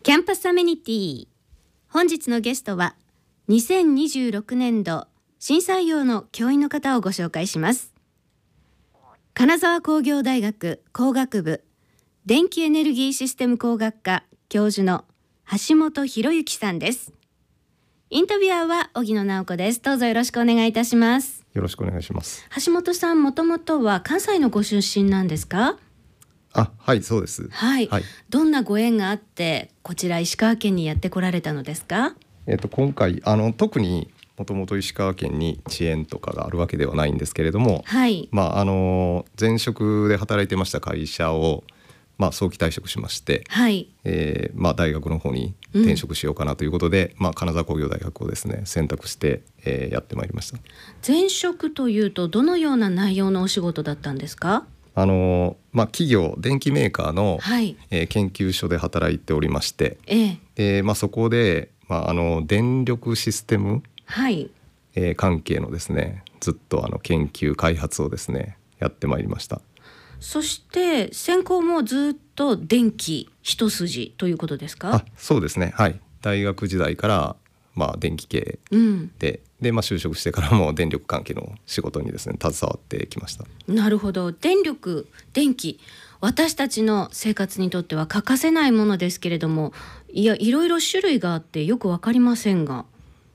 キャンパスアメニティ。本日のゲストは2026年度新採用の教員の方をご紹介します。金沢工業大学工学部電気エネルギーシステム工学科教授の橋本博之さんです。インタビュアーは荻野直子です。どうぞよろしくお願いいたします。 よろしくお願いします。 橋本さん、もともとは関西のご出身なんですか？ はい、そうです。 はい、どんなご縁があってこちら石川県にやってこられたのですか？ 今回特にもともと石川県に遅延とかがあるわけではないんですけれども、 はい、 前職で働いてました会社を、早期退職しまして、 はい、 大学の方に転職しようかなということで、金沢工業大学をですね選択して、やってまいりました。 前職というとどのような内容のお仕事だったんですか？ 企業電機メーカーの、研究所で働いておりまして、そこで、電力システム、関係のですねずっと研究開発をですねやってまいりました。 そして専攻もずっと電気一筋ということですか？ そうですね、大学時代から電気系で、就職してからも電力関係の仕事にですね携わってきました。 なるほど。電気、私たちの生活にとっては欠かせないものですけれども、いろいろ種類があってよくわかりませんが、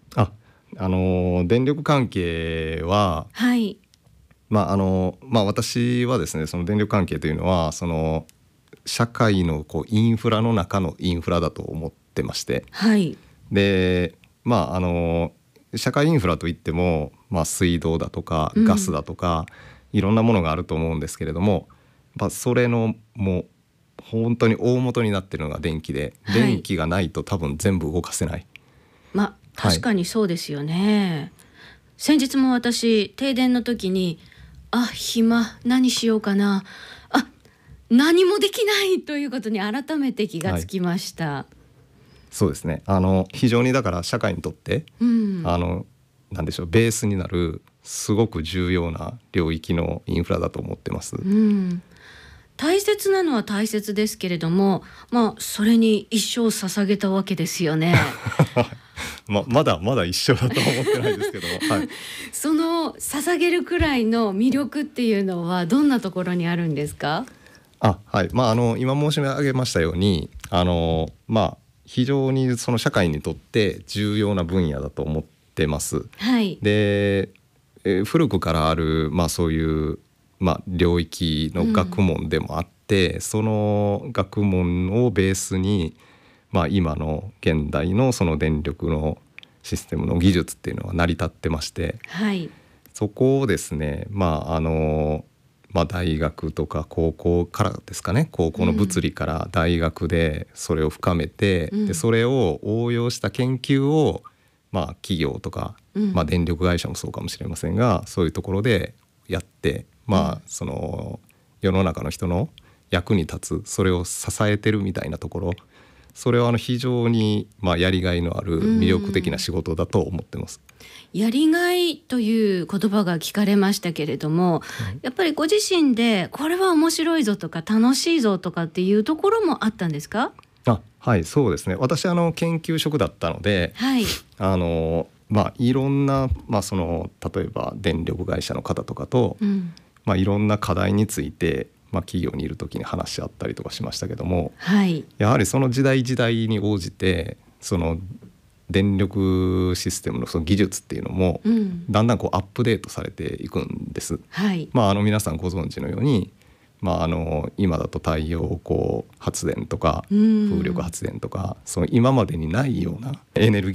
電力関係は、私はですねその電力関係というのはその社会のインフラの中のインフラだと思ってまして、で社会インフラといっても、水道だとかガスだとか、いろんなものがあると思うんですけれども、それのもう本当に大元になっているのが電気で、電気がないと多分全部動かせない。 確かにそうですよね。先日も私停電の時に暇、何しようかな、何もできないということに改めて気がつきました。 そうですね。非常にだから社会にとって、なんでしょう、ベースになるすごく重要な領域のインフラだと思ってます。 大切なのは大切ですけれども、それに一生捧げたわけですよね。 まだ一緒だとは思ってないですけども、 その捧げるくらいの魅力っていうのはどんなところにあるんですか？ 今申し上げましたように非常にその社会にとって重要な分野だと思ってます。で、古くからある、そういう、領域の学問でもあって、その学問をベースに、今の現代のその電力のシステムの技術っていうのは成り立ってまして、そこをですね大学とか高校からですかね、高校の物理から大学でそれを深めて、でそれを応用した研究を、企業とか、電力会社もそうかもしれませんが、そういうところでやって、その世の中の人の役に立つ、それを支えてるみたいなところ、それは非常に、やりがいのある魅力的な仕事だと思ってます。 やりがいという言葉が聞かれましたけれども、やっぱりご自身でこれは面白いぞとか楽しいぞとかっていうところもあったんですか？ そうですね。私研究職だったので、いろんな、その例えば電力会社の方とかと、いろんな課題について、企業にいる時に話し合ったりとかしましたけども、やはりその時代に応じてその電力システムのその技術っていうのも、だんだんアップデートされていくんです。皆さんご存知のように、今だと太陽光発電とか風力発電とか、その今までにないようなエネルギー